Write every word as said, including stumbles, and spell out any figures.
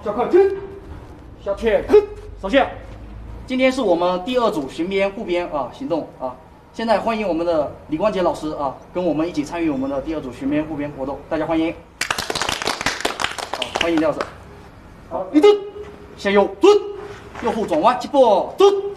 小快跟，小铁跟。首先，今天是我们第二组巡边护边啊行动啊。现在欢迎我们的李光杰老师啊，跟我们一起参与我们的第二组巡边护边活动，大家欢迎。好，欢迎李老师。好，一蹲，向右蹲，右后转弯，起步蹲。